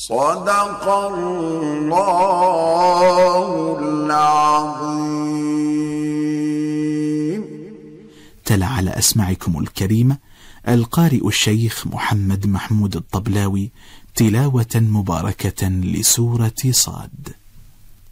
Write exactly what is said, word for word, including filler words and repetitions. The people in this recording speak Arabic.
صدق الله العظيم. تلا على أسماعكم الكريمة القارئ الشيخ محمد محمود الطبلاوي تلاوة مباركة لسورة صاد.